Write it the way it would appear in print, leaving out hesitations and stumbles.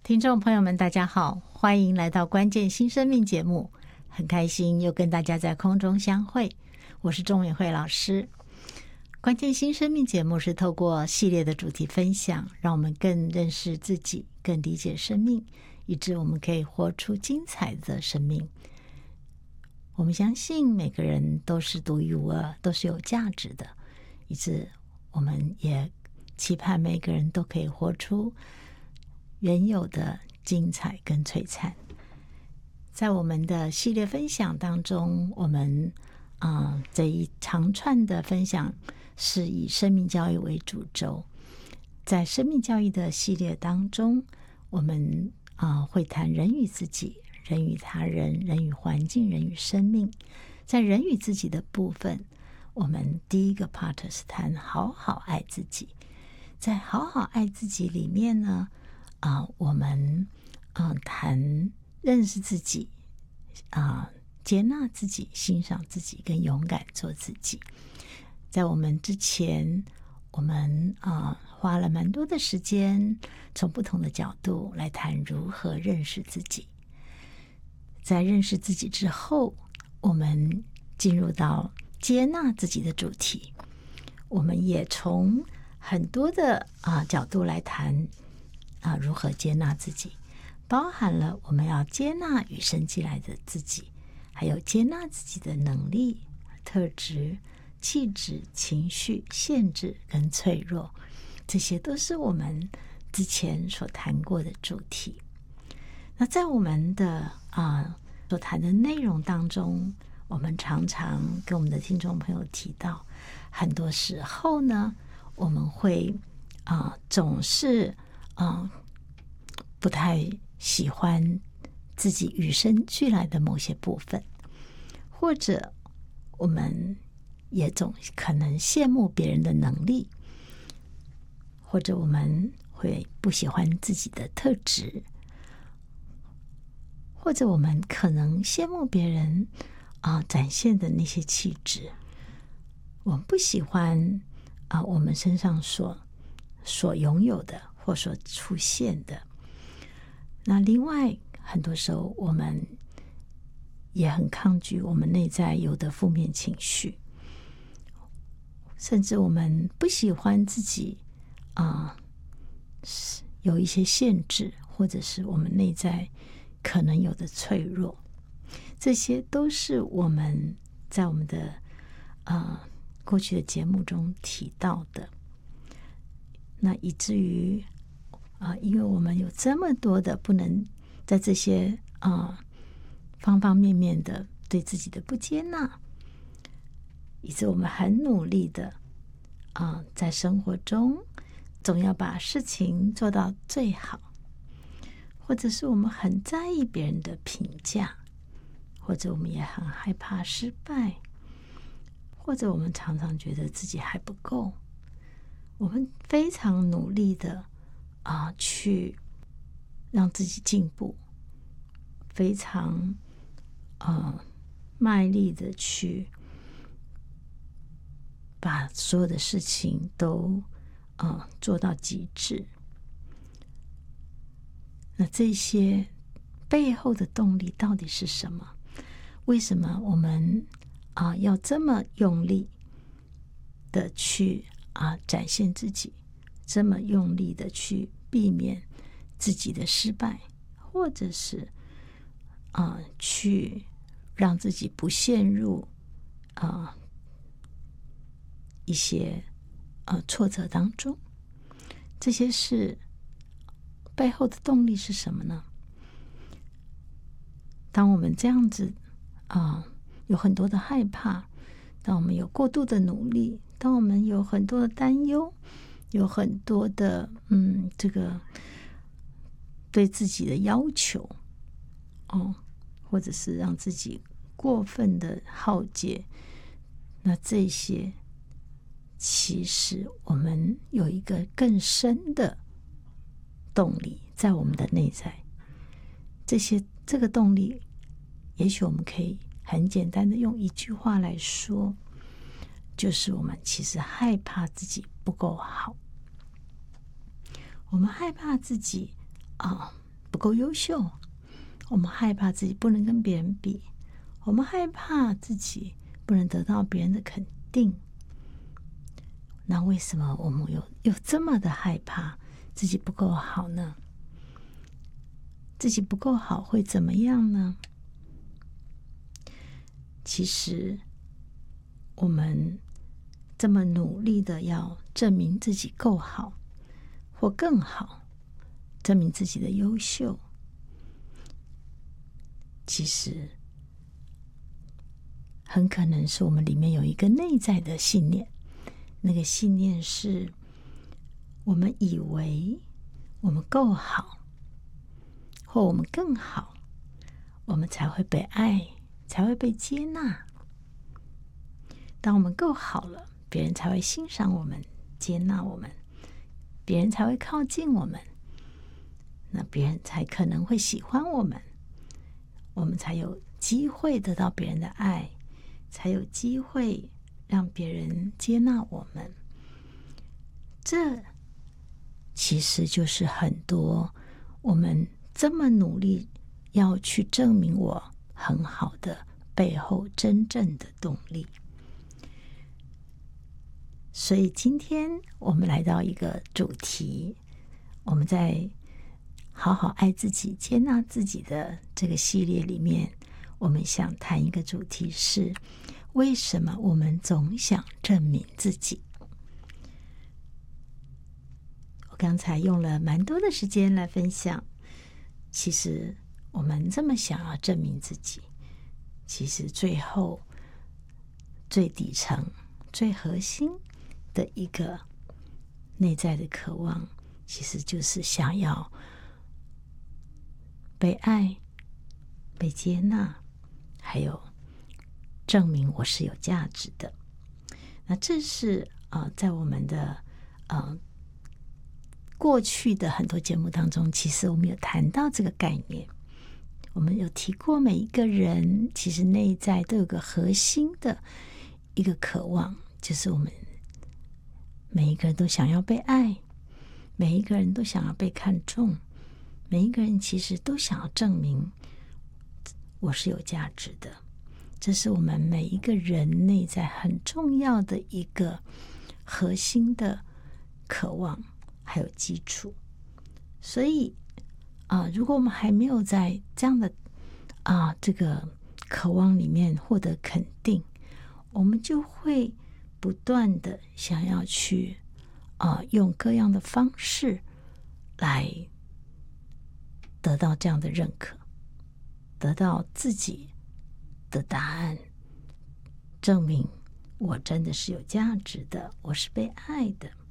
听众朋友们大家好，欢迎来到关键新生命节目，很开心又跟大家在空中相会，我是钟敏慧老师。关键新生命节目是透过系列的主题分享，让我们更认识自己，更理解生命，以致我们可以活出精彩的生命。我们相信每个人都是独一无二，都是有价值的，以致我们也期盼每个人都可以活出原有的精彩跟璀璨。在我们的系列分享当中，我们这一长串的分享是以生命教育为主轴。在生命教育的系列当中，我们会谈人与自己、人与他人、人与环境、人与生命。在人与自己的部分，我们第一个 part 是谈好好爱自己。在好好爱自己里面呢，我们谈认识自己，接纳自己，欣赏自己，跟勇敢做自己。在我们之前，我们花了蛮多的时间，从不同的角度来谈如何认识自己。在认识自己之后，我们进入到接纳自己的主题。我们也从很多的角度来谈如何接纳自己，包含了我们要接纳与生俱来的自己，还有接纳自己的能力、特质、气质、情绪、限制跟脆弱，这些都是我们之前所谈过的主题。那在我们的所谈的内容当中，我们常常跟我们的听众朋友提到，很多时候呢，我们会总是不太喜欢自己与生俱来的某些部分，或者我们也总可能羡慕别人的能力，或者我们会不喜欢自己的特质，或者我们可能羡慕别人展现的那些气质，我们不喜欢我们身上所拥有的或所出现的。那另外很多时候我们也很抗拒我们内在有的负面情绪，甚至我们不喜欢自己有一些限制，或者是我们内在可能有的脆弱，这些都是我们在我们的过去的节目中提到的。那以至于因为我们有这么多的不能在这些方方面面的对自己的不接纳，以致我们很努力的在生活中总要把事情做到最好，或者是我们很在意别人的评价，或者我们也很害怕失败，或者我们常常觉得自己还不够，我们非常努力的去让自己进步，非常卖力的去把所有的事情都做到极致。那这些背后的动力到底是什么？为什么我们要这么用力的去展现自己，这么用力的去避免自己的失败，或者是去让自己不陷入一些挫折当中？这些是背后的动力是什么呢？当我们这样子有很多的害怕，当我们有过度的努力，当我们有很多的担忧，有很多的这个对自己的要求或者是让自己过分的耗竭，那这些其实我们有一个更深的动力在我们的内在。这个动力，也许我们可以很简单的用一句话来说，就是我们其实害怕自己不够好，我们害怕自己不够优秀，我们害怕自己不能跟别人比，我们害怕自己不能得到别人的肯定。那为什么我们有这么的害怕自己不够好呢？自己不够好会怎么样呢？其实我们这么努力的要证明自己够好或更好，证明自己的优秀，其实很可能是我们里面有一个内在的信念，那个信念是我们以为我们够好或我们更好，我们才会被爱，才会被接纳。当我们够好了，别人才会欣赏我们，接纳我们，别人才会靠近我们，那别人才可能会喜欢我们，我们才有机会得到别人的爱，才有机会让别人接纳我们。这其实就是很多我们这么努力要去证明我很好的背后真正的动力。所以今天我们来到一个主题，我们在好好爱自己接纳自己的这个系列里面，我们想谈一个主题是为什么我们总想证明自己。我刚才用了蛮多的时间来分享，其实我们这么想要证明自己，其实最后最底层最核心的一个内在的渴望，其实就是想要被爱、被接纳，还有证明我是有价值的。那这是在我们的过去的很多节目当中，其实我们有谈到这个概念。我们有提过，每一个人其实内在都有个核心的一个渴望，就是我们每一个人都想要被爱，每一个人都想要被看重，每一个人其实都想要证明我是有价值的。这是我们每一个人内在很重要的一个核心的渴望还有基础。所以如果我们还没有在这样的这个渴望里面获得肯定，我们就会不断的想要去用各样的方式来得到这样的认可，得到自己的答案，证明我真的是有价值的，我是被爱的。